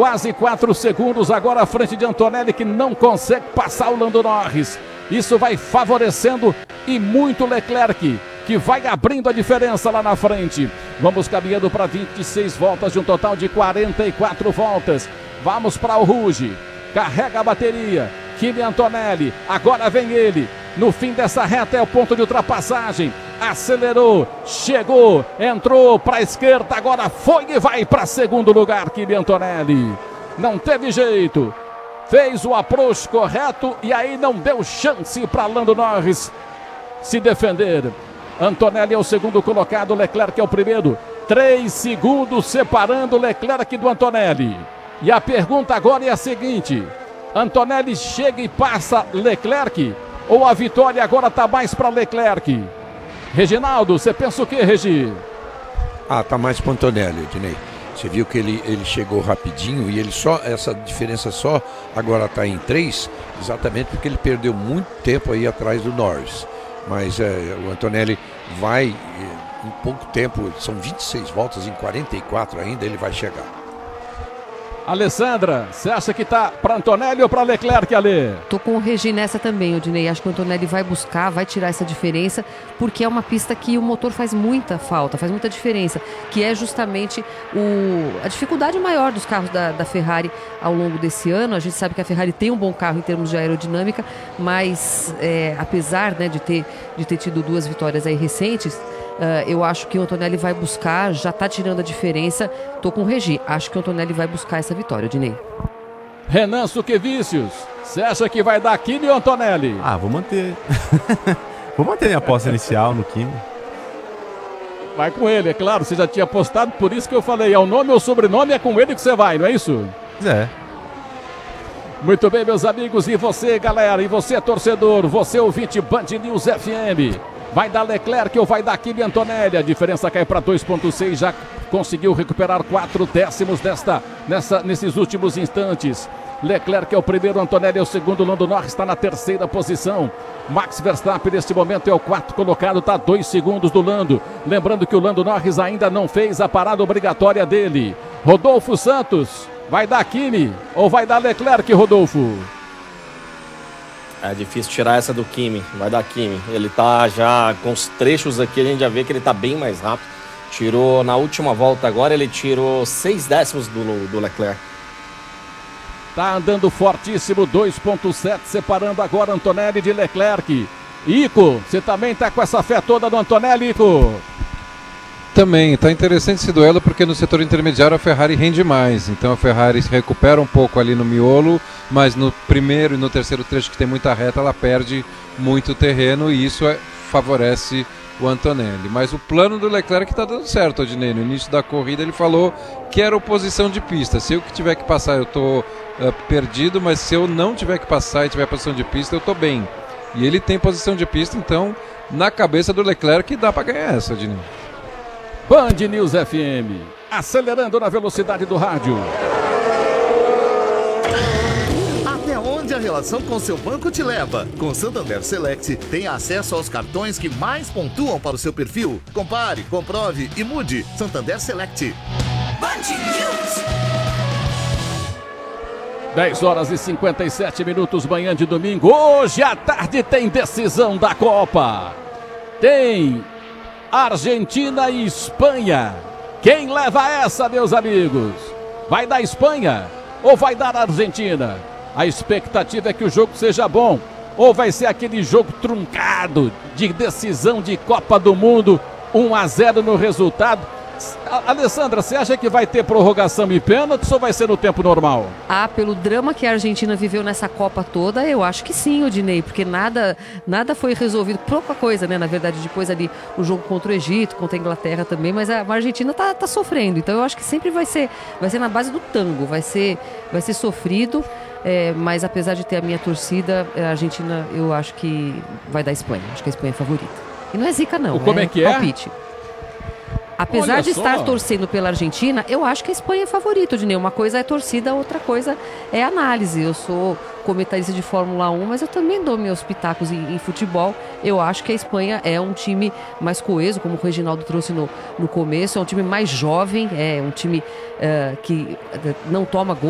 quase 4 segundos agora à frente de Antonelli, que não consegue passar o Lando Norris. Isso vai favorecendo e muito Leclerc, que vai abrindo a diferença lá na frente. Vamos caminhando para 26 voltas de um total de 44 voltas. Vamos para o Rouge. Carrega a bateria. Kimi Antonelli. Agora vem ele. No fim dessa reta é o ponto de ultrapassagem. Acelerou, chegou, entrou para a esquerda. Agora foi e vai para segundo lugar. Kimi Antonelli. Não teve jeito. Fez o approach correto e aí não deu chance para Lando Norris se defender. Antonelli é o segundo colocado, Leclerc é o primeiro. 3 segundos separando Leclerc do Antonelli. E a pergunta agora é a seguinte: Antonelli chega e passa Leclerc? Ou a vitória agora está mais para Leclerc? Reginaldo, você pensa o que, Regi? Tá mais para Antonelli, Ednei. Você viu que ele chegou rapidinho e ele só, essa diferença só agora está em 3, exatamente porque ele perdeu muito tempo aí atrás do Norris. Mas o Antonelli vai, em pouco tempo, são 26 voltas, em 44 ainda ele vai chegar. Alessandra, você acha que tá para Antonelli ou para Leclerc, Ale? Tô com o Regi nessa também, Odinei. Acho que o Antonelli vai buscar, vai tirar essa diferença, porque é uma pista que o motor faz muita falta, faz muita diferença, que é justamente a dificuldade maior dos carros da Ferrari ao longo desse ano. A gente sabe que a Ferrari tem um bom carro em termos de aerodinâmica, mas apesar, né, de ter tido 2 vitórias aí recentes, eu acho que o Antonelli vai buscar, já está tirando a diferença. Tô com o Regi, acho que o Antonelli vai buscar essa vitória, Odinei. Renan Suquevicius, você acha que vai dar Kimi ou Antonelli? Vou manter. Vou manter minha aposta inicial no Kimi. Vai com ele, é claro, você já tinha apostado, por isso que eu falei, é o nome ou sobrenome, é com ele que você vai, não é isso? Muito bem, meus amigos, e você, galera, e você, torcedor, você, ouvinte Band News FM, vai dar Leclerc ou vai dar Kimi Antonelli? A diferença cai para 2,6, já conseguiu recuperar 4 décimos nesses últimos instantes. Leclerc é o primeiro, Antonelli é o segundo, Lando Norris está na 3ª posição. Max Verstappen neste momento é o 4º colocado, está a 2 segundos do Lando. Lembrando que o Lando Norris ainda não fez a parada obrigatória dele. Rodolfo Santos, vai dar Kimi ou vai dar Leclerc, Rodolfo? É difícil tirar essa do Kimi, vai dar Kimi. Ele tá já com os trechos aqui, a gente já vê que ele tá bem mais rápido. Tirou na última volta agora, ele tirou 6 décimos do Leclerc. Tá andando fortíssimo, 2,7, separando agora Antonelli de Leclerc. Ico, você também tá com essa fé toda no Antonelli, Ico? Também, tá interessante esse duelo porque no setor intermediário a Ferrari rende mais, então a Ferrari se recupera um pouco ali no miolo, mas no primeiro e no terceiro trecho que tem muita reta ela perde muito terreno e isso favorece o Antonelli. Mas o plano do Leclerc está dando certo, Odinei. No início da corrida ele falou que era oposição de pista, se eu que tiver que passar eu tô perdido, mas se eu não tiver que passar e tiver posição de pista eu tô bem. E ele tem posição de pista, então na cabeça do Leclerc dá para ganhar essa, Odinei. Band News FM, acelerando na velocidade do rádio. Até onde a relação com seu banco te leva? Com Santander Select, tenha acesso aos cartões que mais pontuam para o seu perfil. Compare, comprove e mude. Santander Select. Band News. 10h57, manhã de domingo. Hoje à tarde tem decisão da Copa. Tem Argentina e Espanha. Quem leva essa, meus amigos? Vai dar Espanha ou vai dar Argentina? A expectativa é que o jogo seja bom. Ou vai ser aquele jogo truncado de decisão de Copa do Mundo, 1-0 no resultado. Alessandra, você acha que vai ter prorrogação e pênaltis ou vai ser no tempo normal? Pelo drama que a Argentina viveu nessa Copa toda, eu acho que sim, Odinei, porque nada foi resolvido, pouca coisa, né? Na verdade, depois ali o jogo contra o Egito, contra a Inglaterra também, mas a Argentina tá sofrendo, então eu acho que sempre vai ser na base do tango, vai ser sofrido, mas apesar de ter a minha torcida, a Argentina eu acho que vai dar Espanha, acho que a Espanha é favorita. E não é zica não, como é que é? Palpite. Apesar de estar torcendo pela Argentina, eu acho que a Espanha é favorita, Odinei. Uma coisa é torcida, outra coisa é análise. Eu sou comentarista de Fórmula 1, mas eu também dou meus pitacos em futebol. Eu acho que a Espanha é um time mais coeso, como o Reginaldo trouxe no começo. É um time mais jovem, é um time que não toma gol.